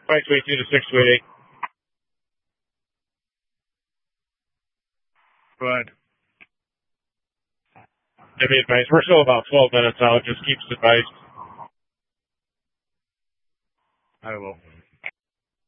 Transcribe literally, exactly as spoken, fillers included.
five two eight two to six two eight eight. Go ahead. Give me advice. We're still about twelve minutes out. Just keeps advice. I will.